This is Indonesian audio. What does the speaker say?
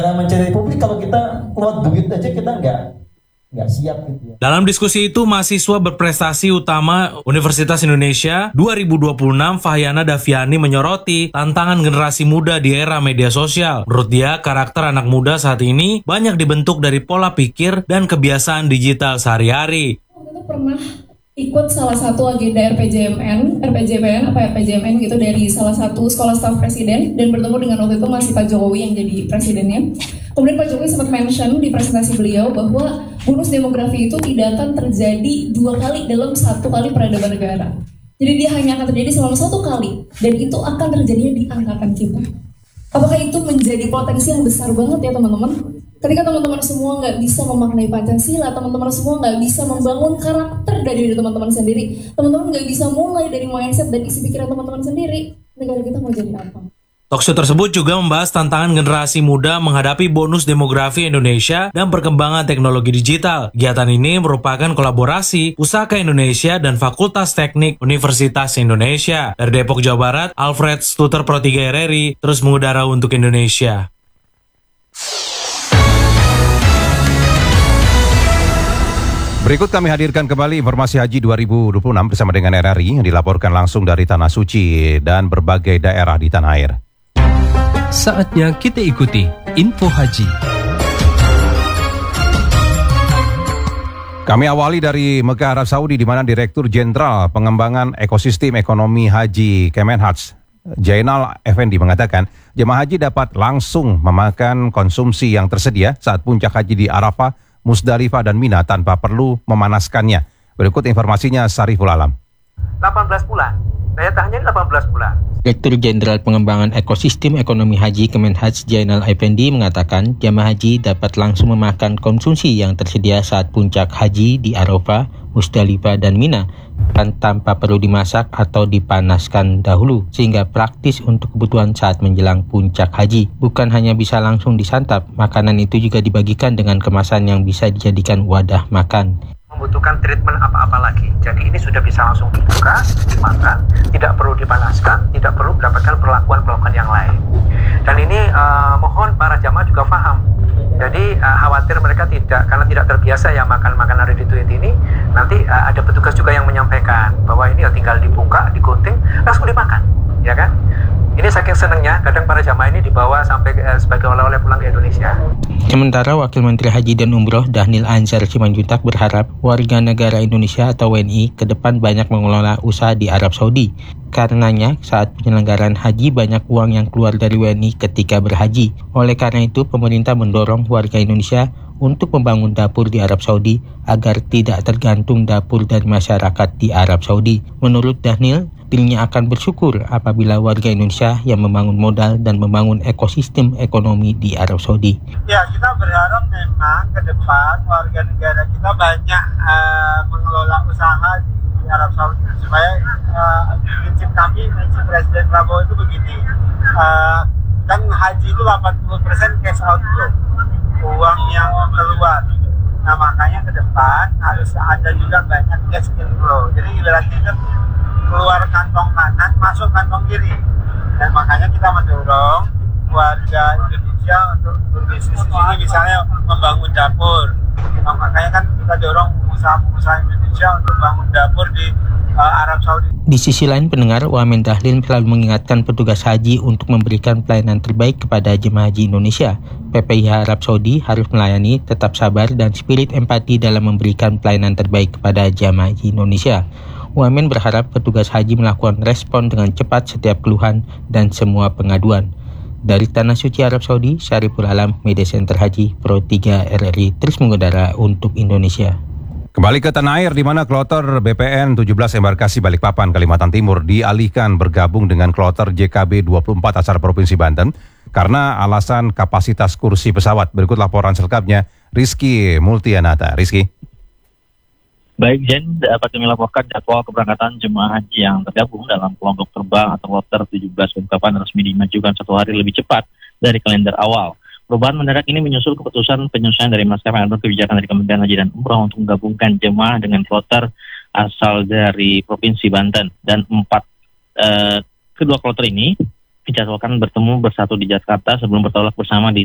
Mencari publik kalau kita keluar duit aja kita nggak siap gitu ya. Dalam diskusi itu, mahasiswa berprestasi utama Universitas Indonesia 2026 Fahyana Daviani menyoroti tantangan generasi muda di era media sosial. Menurut dia, karakter anak muda saat ini banyak dibentuk dari pola pikir dan kebiasaan digital sehari-hari. Aku pernah ikut salah satu agenda RPJMN gitu dari salah satu sekolah staf presiden dan bertemu dengan waktu itu masih Pak Jokowi yang jadi presidennya. Kemudian Pak Jokowi sempat mention di presentasi beliau bahwa bonus demografi itu tidak akan terjadi 2 kali dalam 1 kali peradaban negara. Jadi dia hanya akan terjadi selama 1 kali dan itu akan terjadinya di angkatan kita. Apakah itu menjadi potensi yang besar banget ya teman-teman? Ketika teman-teman semua nggak bisa memaknai Pancasila, teman-teman semua nggak bisa membangun karakter dari diri teman-teman sendiri, teman-teman nggak bisa mulai dari mindset dan isi pikiran teman-teman sendiri, negara kita mau jadi apa? Talkshow tersebut juga membahas tantangan generasi muda menghadapi bonus demografi Indonesia dan perkembangan teknologi digital. Kegiatan ini merupakan kolaborasi Pusaka Indonesia dan Fakultas Teknik Universitas Indonesia. Dari Depok, Jawa Barat, Alfred Stuter Pro 3 RRI terus mengudara untuk Indonesia. Berikut kami hadirkan kembali informasi Haji 2026 bersama dengan RRI yang dilaporkan langsung dari Tanah Suci dan berbagai daerah di tanah air. Saatnya kita ikuti info haji. Kami awali dari Mekah, Arab Saudi, di mana Direktur Jenderal Pengembangan Ekosistem Ekonomi Haji Kemenhaj, Jainal Effendi, mengatakan jemaah haji dapat langsung memakan konsumsi yang tersedia saat puncak haji di Arafah, Musdalifah dan Mina tanpa perlu memanaskannya. Berikut informasinya Sariful Alam. 18 bulan. Daya tahannya 18 bulan. Direktur Jenderal Pengembangan Ekosistem Ekonomi Haji Kemenhaj Jainal Effendi mengatakan jemaah haji dapat langsung memakan konsumsi yang tersedia saat puncak haji di Arafah, Musdalifah dan Mina tanpa perlu dimasak atau dipanaskan dahulu, sehingga praktis untuk kebutuhan saat menjelang puncak haji. Bukan hanya bisa langsung disantap, makanan itu juga dibagikan dengan kemasan yang bisa dijadikan wadah makan. Membutuhkan treatment apa-apa lagi. Jadi ini sudah bisa langsung dibuka, dimakan, tidak perlu dipanaskan, tidak perlu mendapatkan perlakuan yang lain. Dan ini mohon para jamaah juga paham. Jadi khawatir mereka karena tidak terbiasa ya makan makanan ready to eat ini, nanti ada petugas juga yang menyampaikan bahwa ini ya tinggal dibuka, digunting, langsung dimakan, ya kan? Ini saking senangnya, kadang para jamaah ini dibawa sampai sebagai oleh-oleh pulang ke Indonesia. Sementara Wakil Menteri Haji dan Umroh Dhanil Anzar Simanjuntak berharap warga negara Indonesia atau WNI ke depan banyak mengelola usaha di Arab Saudi. Karenanya saat penyelenggaraan haji banyak uang yang keluar dari WNI ketika berhaji. Oleh karena itu pemerintah mendorong warga Indonesia untuk membangun dapur di Arab Saudi agar tidak tergantung dapur dari masyarakat di Arab Saudi. Menurut Dhanil, dirinya akan bersyukur apabila warga Indonesia yang membangun modal dan membangun ekosistem ekonomi di Arab Saudi. Ya, kita berharap memang ke depan warga negara kita banyak mengelola usaha di Arab Saudi supaya prinsip Presiden Prabowo itu begini, kan haji itu 80% cash outflow, uang yang keluar. Nah makanya ke depan harus ada juga banyak cash inflow. Jadi ibaratnya keluar kantong kanan, masuk kantong kiri. Dan makanya kita mendorong warga Indonesia untuk berbisnis di sini, misalnya membangun dapur. Nah, makanya kan kita dorong pengusaha-pengusaha Indonesia untuk bangun dapur di Arab Saudi. Di sisi lain, pendengar, Wamen Dahlan selalu mengingatkan petugas haji untuk memberikan pelayanan terbaik kepada jemaah haji Indonesia. PPIH Arab Saudi harus melayani, tetap sabar, dan spirit empati dalam memberikan pelayanan terbaik kepada jemaah haji Indonesia. Wamen berharap petugas haji melakukan respon dengan cepat setiap keluhan dan semua pengaduan. Dari Tanah Suci Arab Saudi, Syariful Alam, Media Center Haji Pro 3 RRI terus mengudara untuk Indonesia. Kembali ke tanah air, di mana kloter BPN 17 embarkasi Balikpapan, Kalimantan Timur dialihkan bergabung dengan kloter JKB 24 asal Provinsi Banten karena alasan kapasitas kursi pesawat. Berikut laporan selengkapnya Rizky Multianata. Rizky. Baik, Jen, dapat kami laporkan jadwal keberangkatan jemaah haji yang tergabung dalam kelompok terbang atau kloter 17 Balikpapan resmi dimajukan 1 hari lebih cepat dari kalender awal. Perubahan mendadak ini menyusul keputusan penyelesaian dari maskapai yang berkebijakan dari Kementerian Haji dan Umroh untuk menggabungkan jemaah dengan kloter asal dari Provinsi Banten. Dan kedua kloter ini dijadwalkan bertemu bersatu di Jakarta sebelum bertolak bersama di